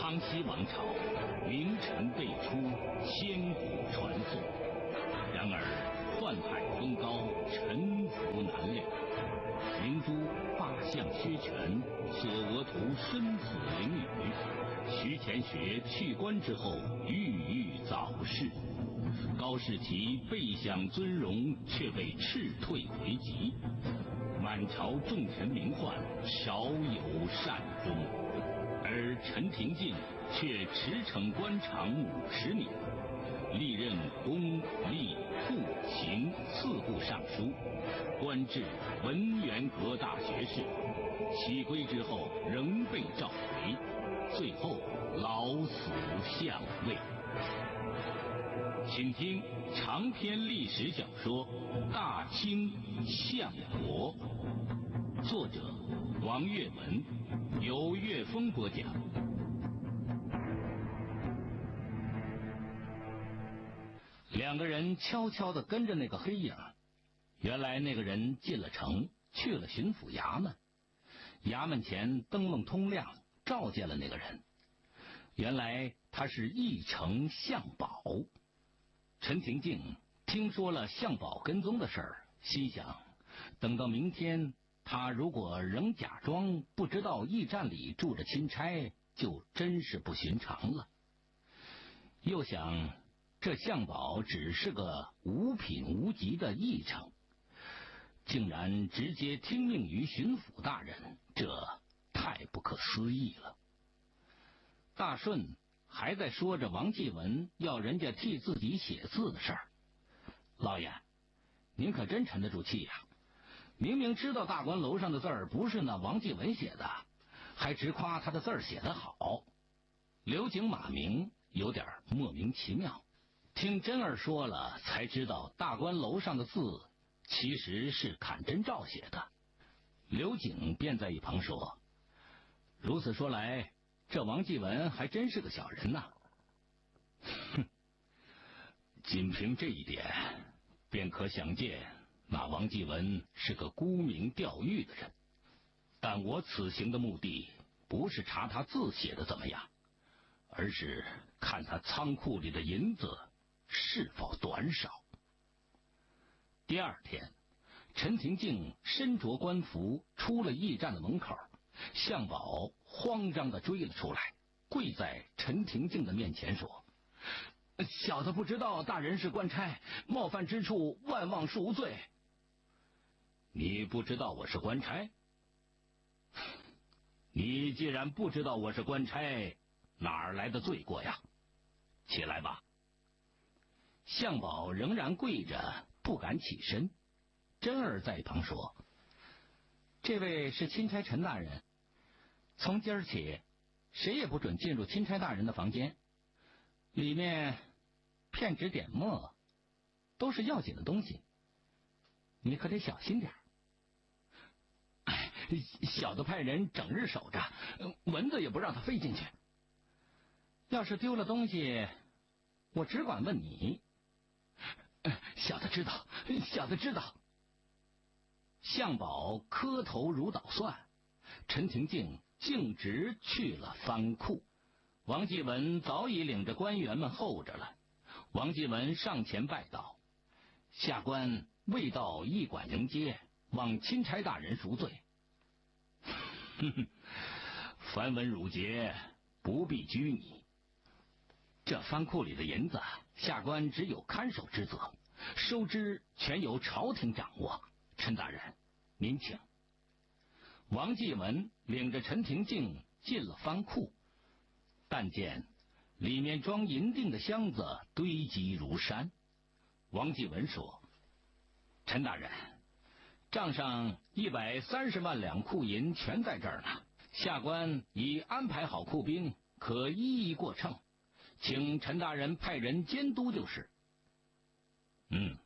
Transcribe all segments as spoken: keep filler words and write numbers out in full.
康熙王朝名臣辈出，千古传颂。然而宦海风高，沉浮难料。明珠罢相削权，索额图身死囹圄。徐乾学去官之后，郁郁早逝。高士奇备享尊荣，却被斥退回籍。满朝重臣名宦，少有善终。而陈廷敬却驰骋官场五十年，历任公、吏、户、刑四部尚书，官至文渊阁大学士。起归之后，仍被召回，最后老死相位。请听长篇历史小说《大清相国》，作者王岳文，由岳峰播讲。两个人悄悄地跟着那个黑影，原来那个人进了城，去了巡抚衙门。衙门前灯笼通亮，召见了那个人。原来他是义丞相保。陈廷敬听说了相保跟踪的事儿，心想等到明天他如果仍假装不知道驿站里住着钦差，就真是不寻常了。又想这相保只是个无品无级的驿丞，竟然直接听命于巡抚大人，这太不可思议了。大顺还在说着王继文要人家替自己写字的事儿。老爷，您可真沉得住气呀、啊！明明知道大观楼上的字儿不是那王继文写的，还直夸他的字儿写得好。刘景马明有点莫名其妙，听真儿说了才知道大观楼上的字其实是砍真照写的。刘景便在一旁说，如此说来，这王继文还真是个小人呐、啊。哼，仅凭这一点便可想见那王继文是个沽名钓誉的人。但我此行的目的不是查他字写的怎么样，而是看他仓库里的银子是否短少。第二天，陈廷敬身着官服出了驿站的门口，相保慌张地追了出来，跪在陈廷敬的面前说，小的不知道大人是官差，冒犯之处万望恕罪。你不知道我是官差？你既然不知道我是官差，哪儿来的罪过呀？起来吧。相保仍然跪着，不敢起身。真儿在一旁说，这位是钦差陈大人，从今儿起谁也不准进入钦差大人的房间，里面片纸点墨都是要紧的东西，你可得小心点。哎，小的派人整日守着，蚊子也不让它飞进去。要是丢了东西，我只管问你。小的知道，小的知道。相保磕头如捣蒜，陈廷敬径直去了藩库。王继文早已领着官员们候着了。王继文上前拜道，下官未到驿馆迎接，望钦差大人赎罪。哼哼，繁文缛节，不必拘泥。这藩库里的银子，下官只有看守之责，收支全由朝廷掌握。陈大人，您请。王继文领着陈廷敬进了藩库，但见里面装银锭的箱子堆积如山。王继文说，陈大人，账上一百三十万两库银全在这儿呢，下官已安排好库兵，可一一过秤，请陈大人派人监督就是。嗯，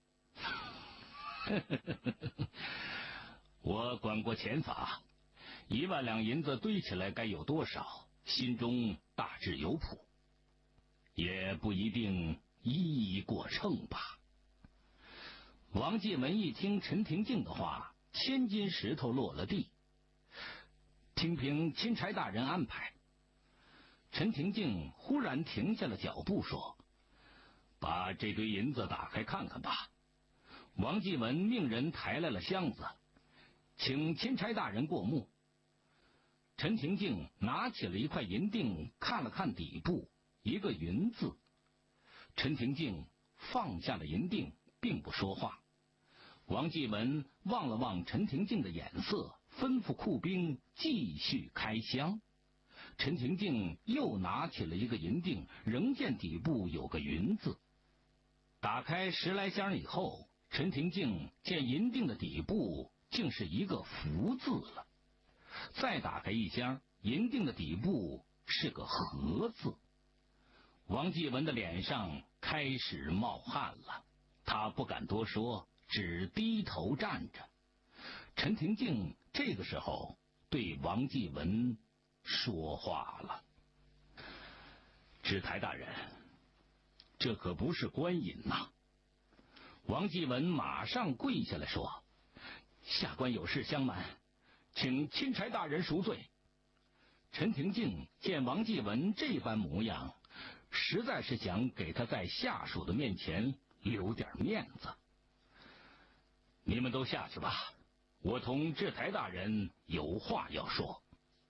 我管过钱法，一万两银子堆起来该有多少，心中大致有谱，也不一定一一过秤吧。王继文一听陈廷敬的话，千斤石头落了地。听凭钦差大人安排。 陈廷敬忽然停下了脚步，说：“把这堆银子打开看看吧。”王继文命人抬来了箱子，请钦差大人过目。陈廷敬拿起了一块银锭，看了看底部，一个云字。陈廷敬放下了银锭，并不说话。王继文望了望陈廷敬的眼色，吩咐库兵继续开箱。陈廷敬又拿起了一个银锭，仍见底部有个云字。打开十来箱以后，陈廷敬见银锭的底部竟是一个福字了。再打开一箱，银锭的底部是个和字。王继文的脸上开始冒汗了，他不敢多说，只低头站着。陈廷敬这个时候对王继文说话了：“知台大人，这可不是官银呐！”王继文马上跪下来说：“下官有事相瞒，请钦差大人赎罪。”陈廷敬见王继文这般模样，实在是想给他在下属的面前留点面子。“你们都下去吧，我同制台大人有话要说。”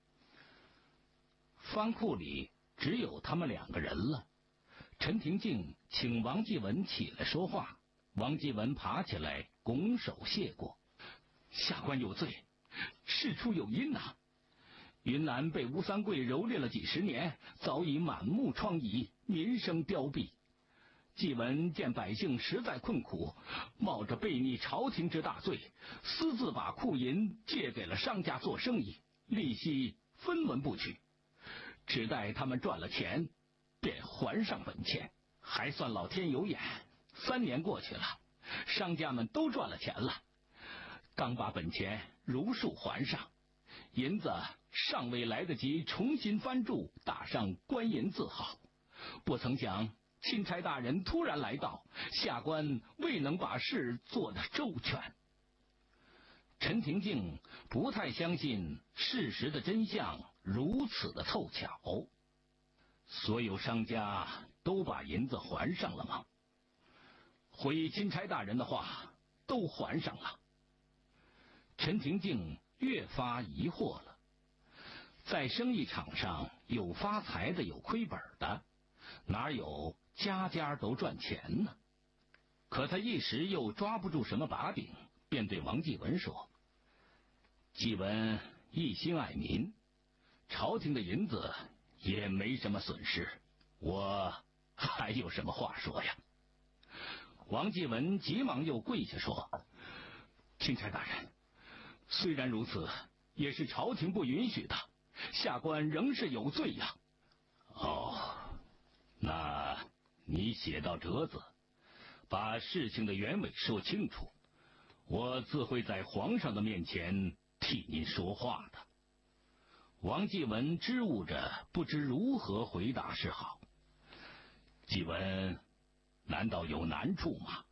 藩库里只有他们两个人了。陈廷敬请王继文起来说话，王继文爬起来拱手谢过：“下官有罪，事出有因呐、啊。云南被吴三桂蹂躏了几十年，早已满目疮痍，民生凋敝。继文见百姓实在困苦，冒着背逆朝廷之大罪，私自把库银借给了商家做生意，利息分文不取，只待他们赚了钱，便还上本钱，还算老天有眼。三年过去了，商家们都赚了钱了，刚把本钱如数还上，银子尚未来得及重新翻铸，打上官银字号，不曾想钦差大人突然来到，下官未能把事做得周全。”陈廷敬不太相信事实的真相如此的凑巧。所有商家都把银子还上了吗？回钦差大人的话，都还上了。陈廷敬越发疑惑了。在生意场上，有发财的，有亏本的，哪有家家都赚钱呢？可他一时又抓不住什么把柄，便对王继文说：“继文一心爱民，朝廷的银子也没什么损失，我还有什么话说呀？”王继文急忙又跪下说：“钦差大人，虽然如此，也是朝廷不允许的，下官仍是有罪呀。”“哦，那你写到折子，把事情的原委说清楚，我自会在皇上的面前替您说话的。”王继文支吾着，不知如何回答是好。“继文难道有难处吗？”“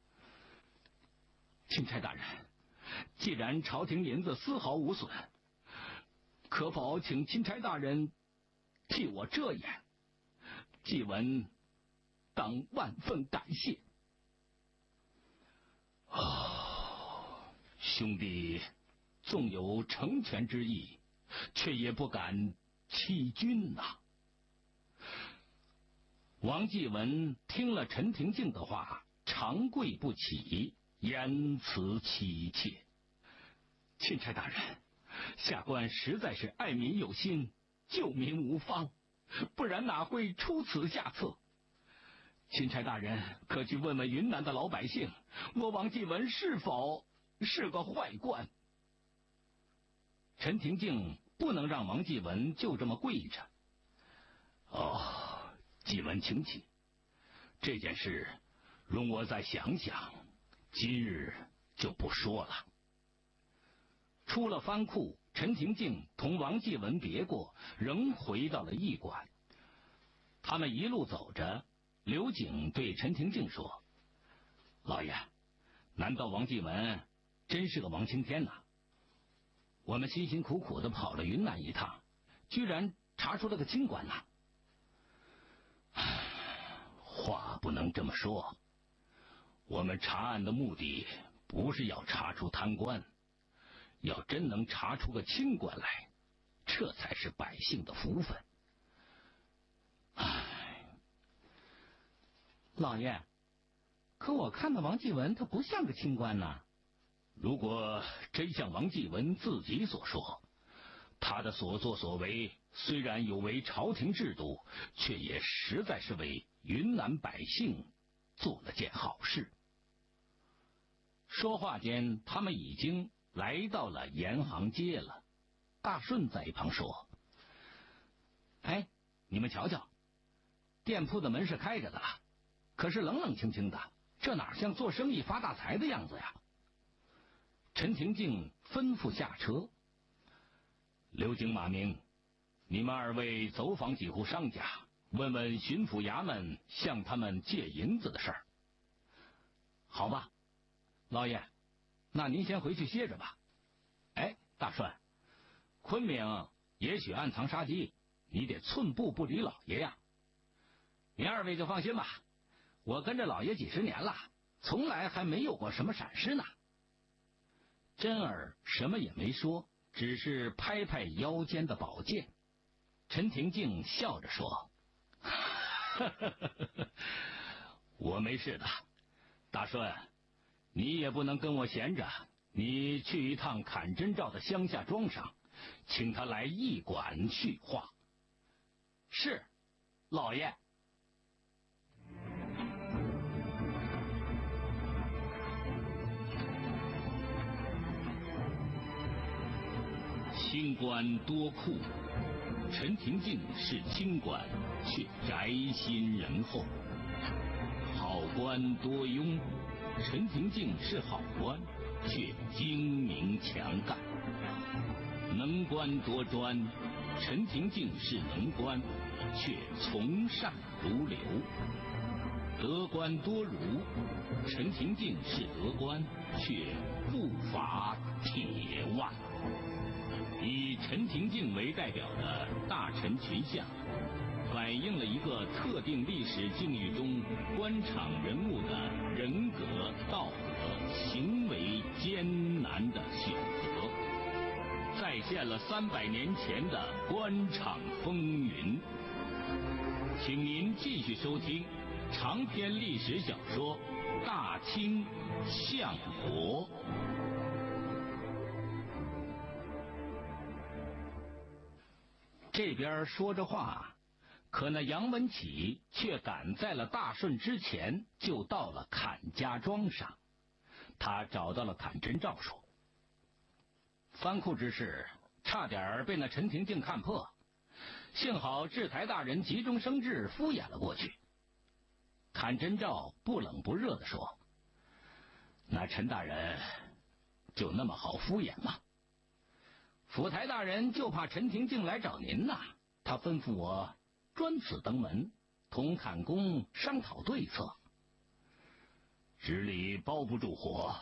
钦差大人，既然朝廷银子丝毫无损，可否请钦差大人替我遮掩？继文当万分感谢。”“哦，兄弟纵有成全之意，却也不敢欺君呐。”王继文听了陈廷敬的话，长跪不起，言辞凄切：“钦差大人，下官实在是爱民有心，救民无方，不然哪会出此下策？钦差大人可去问问云南的老百姓，我王继文是否是个坏官？”陈廷敬不能让王继文就这么跪着。“哦，继文请起，这件事容我再想想，今日就不说了。”出了藩库，陈廷敬同王继文别过，仍回到了驿馆。他们一路走着，刘景对陈廷敬说：“老爷，难道王继文真是个王青天呐？我们辛辛苦苦的跑了云南一趟，居然查出了个清官呐！ 话不能这么说。我们查案的目的不是要查出贪官，要真能查出个清官来，这才是百姓的福分。唉， 老爷，可我看到王继文他不像个清官呐。 如果真像王继文自己所说，他的所作所为虽然有违朝廷制度，却也实在是为云南百姓做了件好事。说话间，他们已经来到了沿行街了。大顺在一旁说：“ 哎，你们瞧瞧，店铺的门是开着的了，可是冷冷清清的，这哪像做生意发大财的样子呀？” 陈廷敬吩咐下车：“刘景、马明，你们二位走访几户商家，问问巡抚衙门向他们借银子的事儿。”“ 好吧，老爷，那您先回去歇着吧。”“ 哎，大顺，昆明也许暗藏杀机，你得寸步不离老爷呀。”“ 您二位就放心吧，我跟着老爷几十年了，从来还没有过什么闪失呢。” 真儿什么也没说，只是拍拍腰间的宝剑。陈廷敬笑着说：“我没事的，大顺，你也不能跟我闲着，你去一趟砍真照的乡下庄上，请他来驿馆叙话。”“ 是，老爷。” 清官多酷，陈廷敬是清官，却宅心仁厚；好官多庸，陈廷敬是好官，却精明强干；能官多专，陈廷敬是能官，却从善如流；得官多儒，陈廷敬是得官，却不乏铁腕。以陈廷敬为代表的大臣群像，反映了一个特定历史境遇中官场人物的人格、道德、行为艰难的选择，再现了三百年前的官场风云。请您继续收听长篇历史小说《大清相国》。这边说着话，可那杨文启却赶在了大顺之前，就到了坎家庄上。他找到了坎真照，说：“藩库之事差点被那陈廷敬看破，幸好制台大人急中生智，敷衍了过去。”坎真照不冷不热地说：“那陈大人就那么好敷衍吗？府台大人就怕陈廷敬来找您呐，他吩咐我专此登门，同坎公商讨对策。纸里包不住火。”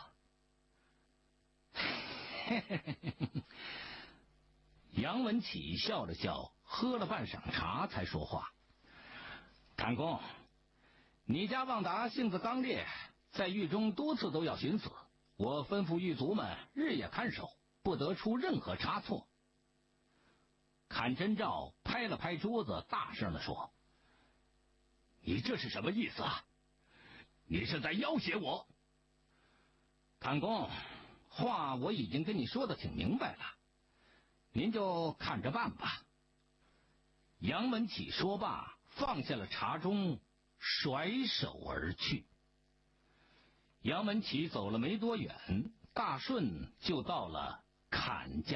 杨文启笑了笑，喝了半晌茶才说话：“坎公，你家旺达性子刚烈，在狱中多次都要寻死，我吩咐狱卒们日夜看守，不得出任何差错。”坎真照拍了拍桌子，大声地说：“你这是什么意思啊？你是在要挟我？”“坎公，话我已经跟你说的挺明白了，您就看着办吧。”杨文启说罢，放下了茶盅，甩手而去。杨文启走了没多远，大顺就到了坎家。